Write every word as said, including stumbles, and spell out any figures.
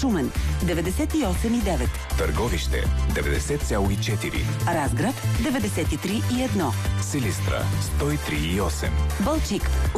Шумен деветдесет и осем и девет, Търговище деветдесет цяло и четири, Разград деветдесет и три и едно, Силистра сто и три и осем, Балчик